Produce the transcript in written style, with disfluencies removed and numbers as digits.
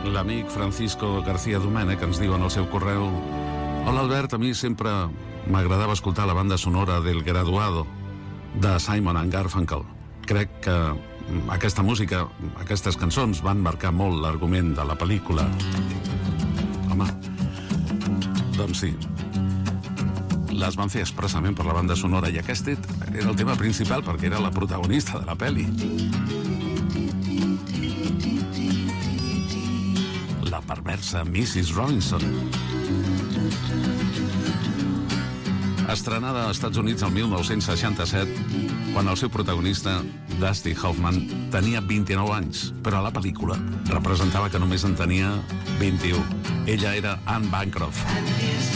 l'amic Francisco García Domènech ens diu en el seu correu: hola Albert, a mi sempre m'agradava escoltar la banda sonora del Graduado de Simon & Garfunkel. Crec que aquesta música, aquestes cançons van marcar molt l'argument de la pel·lícula. Home, doncs sí, les van fer expressament per la banda sonora, i aquest era el tema principal perquè era la protagonista de la pel·li. La perversa Mrs. Robinson. Estrenada als Estats Units el 1967, quan el seu protagonista, Dusty Hoffman, tenia 29 anys, però a la pel·lícula representava que només en tenia 21. Ella era Anne Bancroft.